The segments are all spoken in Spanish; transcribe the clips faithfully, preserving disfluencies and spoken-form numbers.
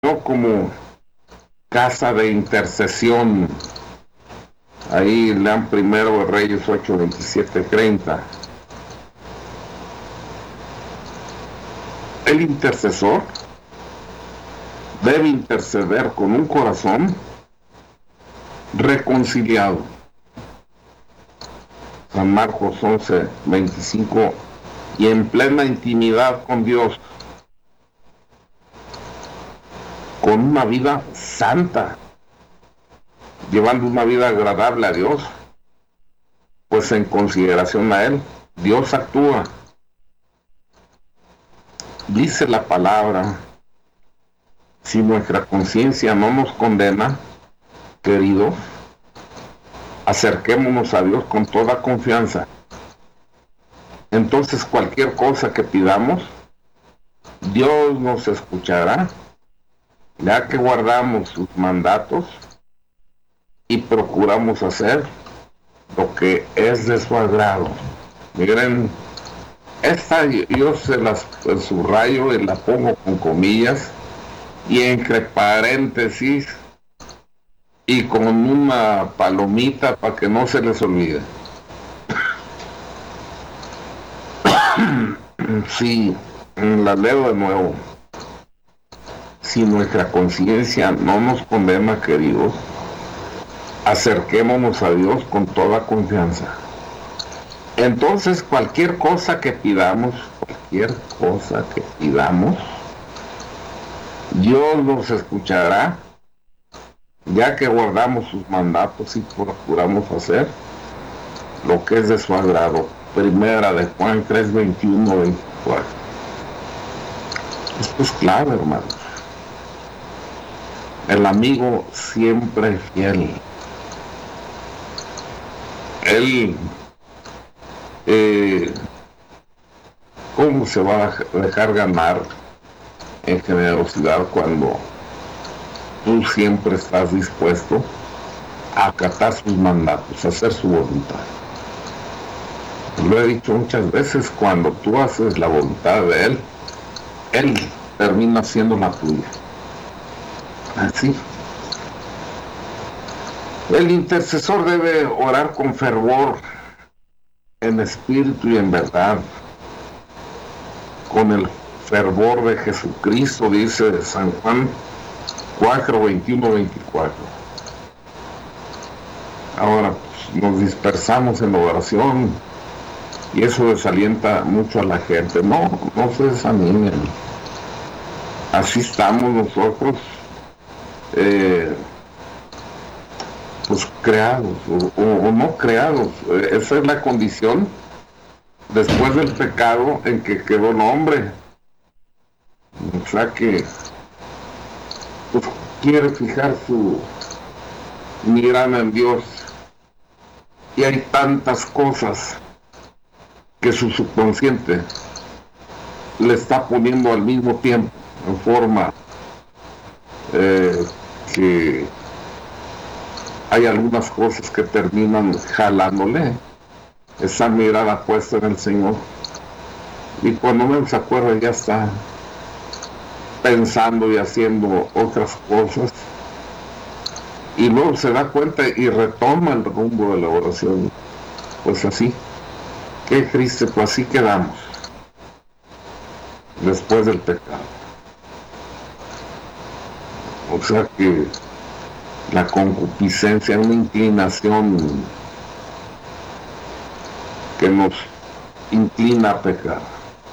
no como casa de intercesión. Ahí lean primero Reyes ocho, veintisiete, treinta. El intercesor debe interceder con un corazón reconciliado. San Marcos once, veinticinco, y en plena intimidad con Dios, con una vida santa, llevando una vida agradable a Dios, pues en consideración a Él, Dios actúa. Dice la palabra, si nuestra conciencia no nos condena, queridos, acerquémonos a Dios con toda confianza. Entonces cualquier cosa que pidamos, Dios nos escuchará, ya que guardamos sus mandatos y procuramos hacer lo que es de su agrado. Miren, esta yo se las subrayo y la pongo con comillas y entre paréntesis y con una palomita para que no se les olvide. Sí, la leo de nuevo. Si nuestra conciencia no nos condena, queridos, acerquémonos a Dios con toda confianza. Entonces cualquier cosa que pidamos, cualquier cosa que pidamos, Dios nos escuchará, ya que guardamos sus mandatos y procuramos hacer lo que es de su agrado. Primera de Juan tres, veintiuno, veinticuatro. Esto es claro, hermanos. El amigo siempre fiel. Él, eh, ¿cómo se va a dejar ganar en generosidad cuando tú siempre estás dispuesto a acatar sus mandatos, a hacer su voluntad? Lo he dicho muchas veces, cuando tú haces la voluntad de Él, Él termina siendo la tuya. Así. El intercesor debe orar con fervor, en espíritu y en verdad, con el fervor de Jesucristo, dice San Juan cuatro, veintiuno, veinticuatro. Ahora pues, nos dispersamos en la oración y eso desalienta mucho a la gente. No, no se desanimen. Así estamos nosotros, eh, pues creados o, o, o no creados. Esa es la condición después del pecado en que quedó el hombre. O sea que pues, quiere fijar su mirada en Dios y hay tantas cosas que su subconsciente le está poniendo al mismo tiempo en forma eh, que hay algunas cosas que terminan jalándole esa mirada puesta en el Señor, y cuando menos se acuerda ya está pensando y haciendo otras cosas, y luego se da cuenta y retoma el rumbo de la oración. Pues así, qué triste, pues así quedamos después del pecado. O sea que la concupiscencia es una inclinación que nos inclina a pecar.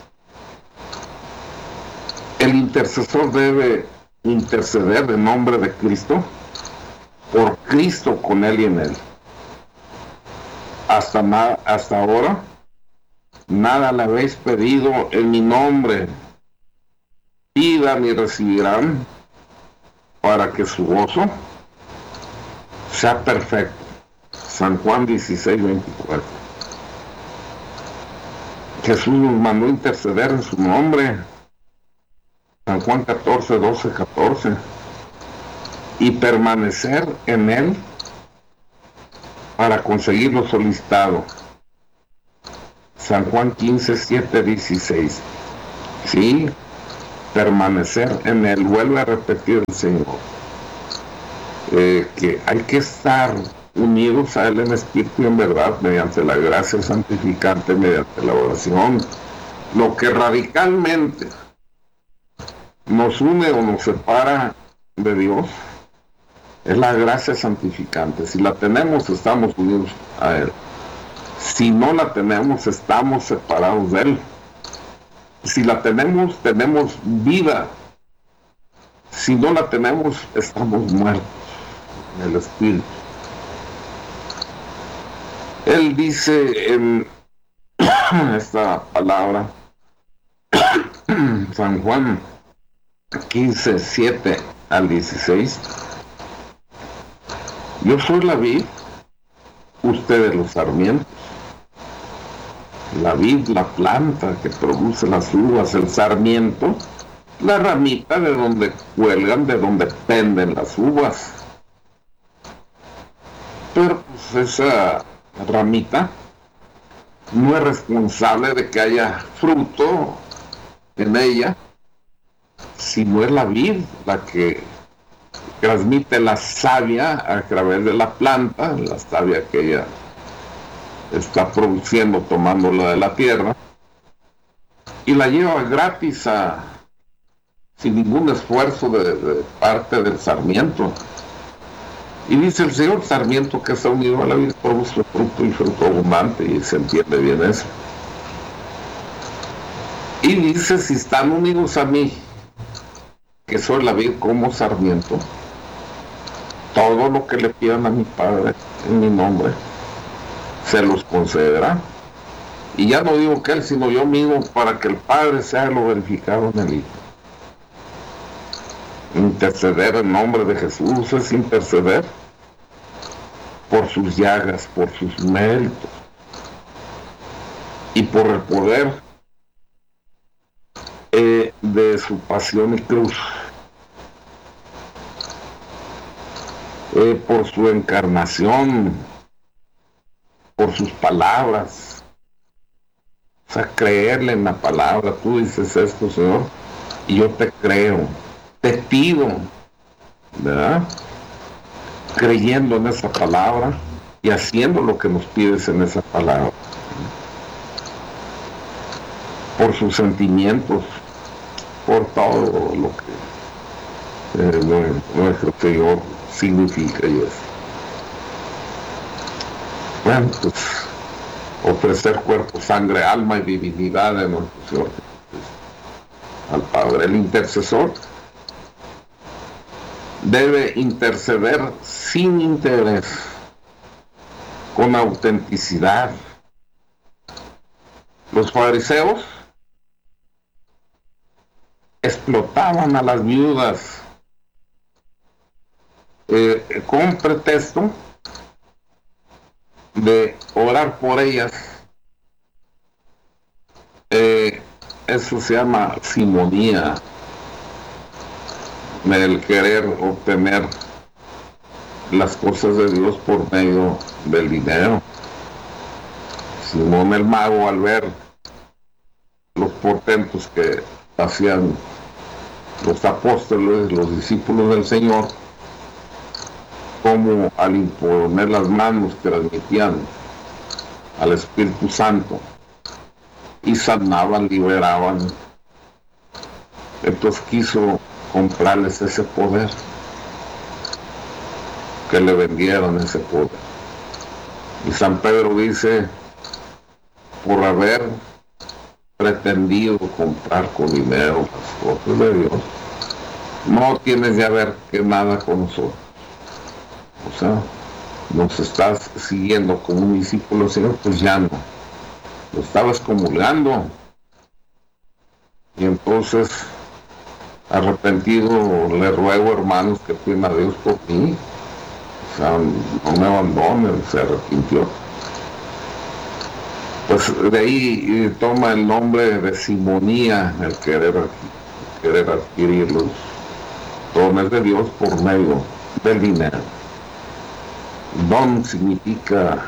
El intercesor debe interceder en nombre de Cristo, por Cristo, con Él y en Él. Hasta, na- hasta ahora, nada le habéis pedido en mi nombre. Pidan y recibirán, para que su gozo sea perfecto. San Juan dieciséis, veinticuatro. Jesús nos mandó interceder en su nombre. San Juan catorce, doce, catorce. Y permanecer en Él para conseguir lo solicitado. San Juan quince, siete, dieciséis. Sí, permanecer en él. Vuelve a repetir el Señor eh, que hay que estar unidos a él en espíritu y en verdad, mediante la gracia santificante, mediante la oración. Lo que radicalmente nos une o nos separa de Dios es la gracia santificante. Si la tenemos, estamos unidos a él. Si no la tenemos, estamos separados de él. Si la tenemos, tenemos vida. Si no la tenemos, estamos muertos en el espíritu. Él dice en esta palabra, San Juan quince, siete al dieciséis, yo soy la vid, ustedes los sarmientos. La vid, la planta que produce las uvas, el sarmiento, la ramita de donde cuelgan, de donde penden las uvas. Pero pues esa ramita no es responsable de que haya fruto en ella, sino es la vid la que transmite la savia a través de la planta, la savia que ella está produciendo tomándola de la tierra, y la lleva gratis a, sin ningún esfuerzo de, de parte del sarmiento. Y dice el Señor, sarmiento que está unido a la vid produce fruto y fruto abundante, y se entiende bien eso. Y dice, si están unidos a mí, que soy la vid como sarmiento, todo lo que le pidan a mi Padre en mi nombre, se los concederá. Y ya no digo que él, sino yo mismo, para que el Padre sea lo verificado en el Hijo. Interceder en nombre de Jesús es interceder por sus llagas, por sus méritos y por el poder eh, de su pasión y cruz, eh, por su encarnación, por sus palabras. O sea, creerle en la palabra. Tú dices esto, Señor, y yo te creo, te pido, ¿verdad? Creyendo en esa palabra y haciendo lo que nos pides en esa palabra. Por sus sentimientos, por todo lo que eh, nuestro Señor significa y es. Bueno, pues ofrecer cuerpo, sangre, alma y divinidad de nuestro Señor Jesucristo al Padre. El intercesor debe interceder sin interés, con autenticidad. Los fariseos explotaban a las viudas eh, con pretexto de orar por ellas. Eh, eso se llama simonía, el querer obtener las cosas de Dios por medio del dinero. Simón el mago, al ver los portentos que hacían los apóstoles, los discípulos del Señor, como al imponer las manos transmitían al Espíritu Santo y sanaban, liberaban, entonces quiso comprarles ese poder, que le vendieron ese poder. Y San Pedro dice, por haber pretendido comprar con dinero las cosas de Dios, no tienes ya ver que nada con nosotros. O sea, nos estás siguiendo como un discípulo, Señor, pues ya no. Lo estabas comulgando. Y entonces, arrepentido, le ruego, hermanos, que pidan a Dios por mí. O sea, no me abandonen, se arrepintió. Pues de ahí eh, toma el nombre de simonía, el querer, el querer adquirir los dones de Dios por medio del dinero. Don significa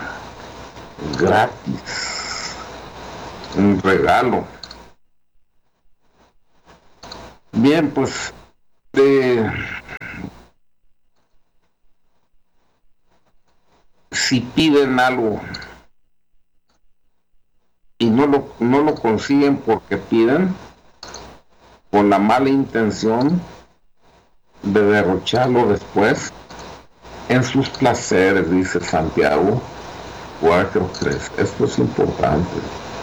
gratis, un regalo. Bien, pues eh, si piden algo y no lo, no lo consiguen porque piden, con la mala intención de derrocharlo después en sus placeres, dice Santiago cuatro tres. Esto es importante.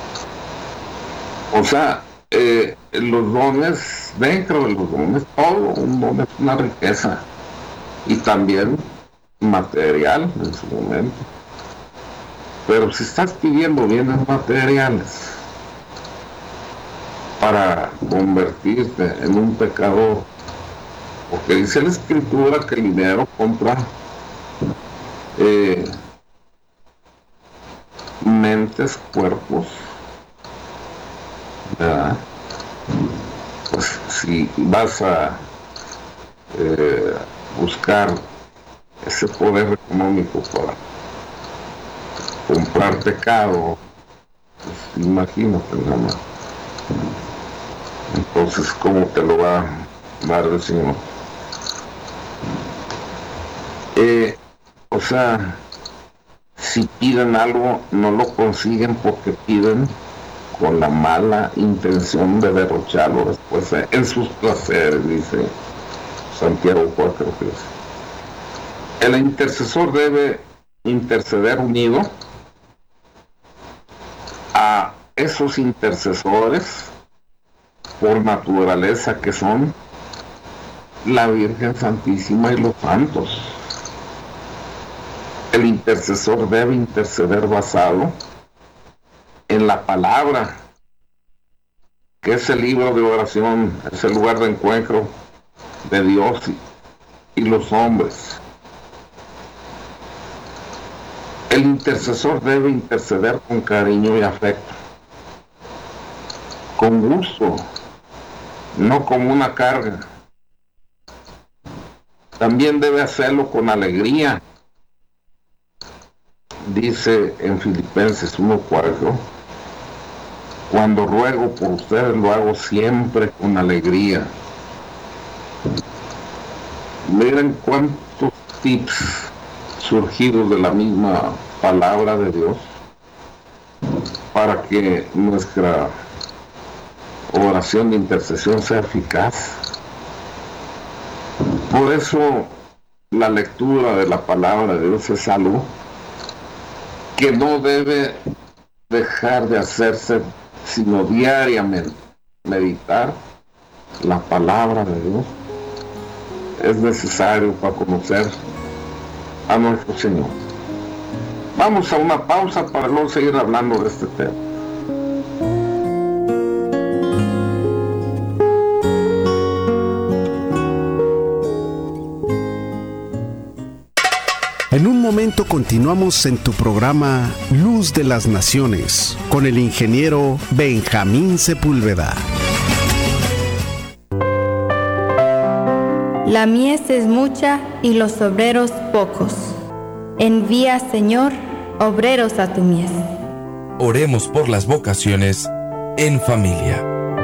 O sea, eh, los dones, dentro de los dones, todo un don es una riqueza, y también material en su momento. Pero si estás pidiendo bienes materiales para convertirte en un pecador, porque dice la Escritura que el dinero compra eh, mentes, cuerpos, ¿verdad? Pues si vas a eh, buscar ese poder económico para comprar pecado, pues imagínate nada más. Entonces, ¿cómo te lo va a dar el Señor? Eh, o sea, si piden algo, no lo consiguen porque piden con la mala intención de derrocharlo después eh, en sus placeres, dice Santiago cuatro tres. El intercesor debe interceder unido a esos intercesores por naturaleza que son la Virgen Santísima y los santos. El intercesor debe interceder basado en la palabra, que es el libro de oración, es el lugar de encuentro de Dios y, y los hombres. El intercesor debe interceder con cariño y afecto, con gusto, no como una carga. También debe hacerlo con alegría. Dice en Filipenses uno cuatro, cuando ruego por ustedes lo hago siempre con alegría. Miren cuántos tips surgidos de la misma palabra de Dios para que nuestra oración de intercesión sea eficaz. Por eso la lectura de la palabra de Dios es algo que no debe dejar de hacerse, sino diariamente. Meditar la palabra de Dios es necesario para conocer a nuestro Señor. Vamos a una pausa para luego seguir hablando de este tema. En un momento continuamos en tu programa Luz de las Naciones con el ingeniero Benjamín Sepúlveda. La mies es mucha y los obreros pocos. Envía, Señor, obreros a tu mies. Oremos por las vocaciones en familia.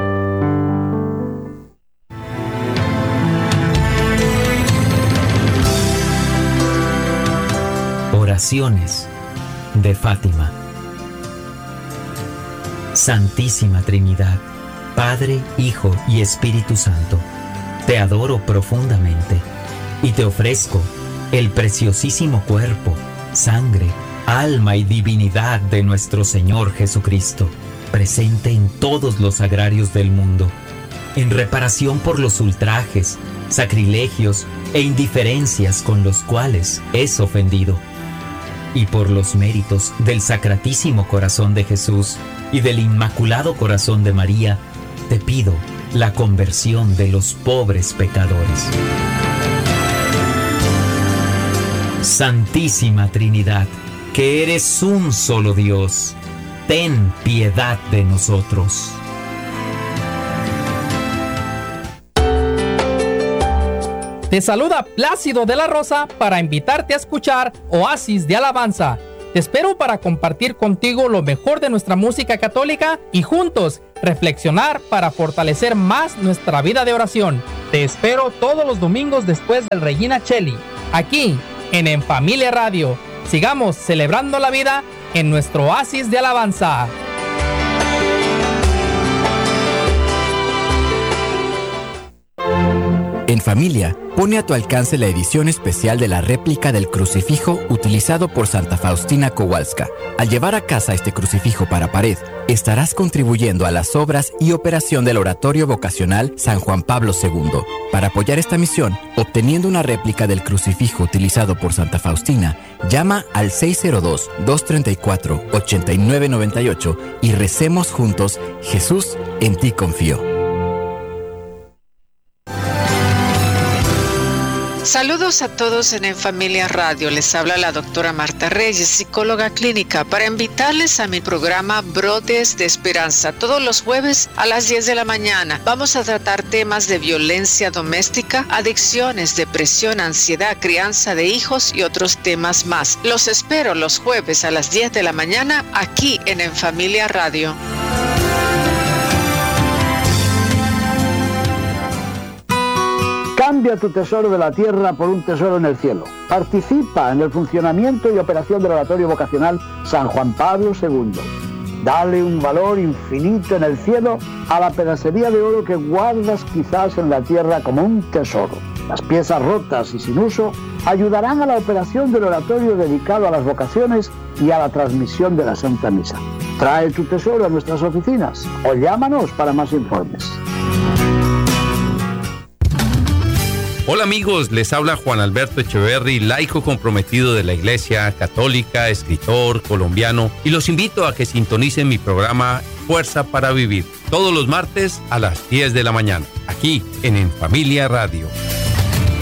Oraciones de Fátima. Santísima Trinidad, Padre, Hijo y Espíritu Santo, te adoro profundamente y te ofrezco el preciosísimo cuerpo, sangre, alma y divinidad de nuestro Señor Jesucristo, presente en todos los sagrarios del mundo, en reparación por los ultrajes, sacrilegios e indiferencias con los cuales es ofendido, y por los méritos del Sacratísimo Corazón de Jesús y del Inmaculado Corazón de María, te pido la conversión de los pobres pecadores. Santísima Trinidad, que eres un solo Dios, ten piedad de nosotros. Te saluda Plácido de la Rosa para invitarte a escuchar Oasis de Alabanza, Te espero para compartir contigo lo mejor de nuestra música católica y juntos reflexionar para fortalecer más nuestra vida de oración. Te espero todos los domingos después del Regina Cheli, aquí en En Familia Radio. Sigamos celebrando la vida en nuestro oasis de alabanza. En Familia, pone a tu alcance la edición especial de la réplica del crucifijo utilizado por Santa Faustina Kowalska. Al llevar a casa este crucifijo para pared, estarás contribuyendo a las obras y operación del Oratorio Vocacional San Juan Pablo segundo. Para apoyar esta misión, obteniendo una réplica del crucifijo utilizado por Santa Faustina, llama al seis cero dos, dos tres cuatro, ocho nueve nueve ocho y recemos juntos: Jesús, en ti confío. Saludos a todos en En Familia Radio. Les habla la doctora Marta Reyes, psicóloga clínica, para invitarles a mi programa Brotes de Esperanza. Todos los jueves a las diez de la mañana vamos a tratar temas de violencia doméstica, adicciones, depresión, ansiedad, crianza de hijos y otros temas más. Los espero los jueves a las diez de la mañana aquí en En Familia Radio. Cambia tu tesoro de la tierra por un tesoro en el cielo. Participa en el funcionamiento y operación del Oratorio Vocacional San Juan Pablo segundo. Dale un valor infinito en el cielo a la pedacería de oro que guardas quizás en la tierra como un tesoro. Las piezas rotas y sin uso ayudarán a la operación del oratorio dedicado a las vocaciones y a la transmisión de la Santa Misa. Trae tu tesoro a nuestras oficinas o llámanos para más informes. Hola amigos, les habla Juan Alberto Echeverry, laico comprometido de la Iglesia Católica, escritor colombiano, y los invito a que sintonicen mi programa Fuerza para Vivir, todos los martes a las diez de la mañana, aquí en En Familia Radio.